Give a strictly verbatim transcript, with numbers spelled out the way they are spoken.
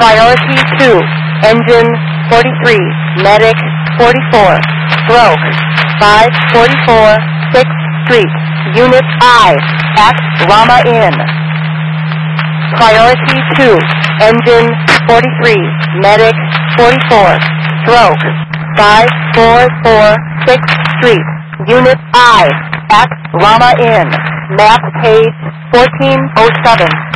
Priority two, engine forty-three, medic forty-four, stroke five forty-four, sixth Street, Unit I, at Lama Inn. Priority two, engine forty-three, medic forty-four, stroke five forty-four, sixth Street, Unit I, at Lama Inn. Map page fourteen oh seven.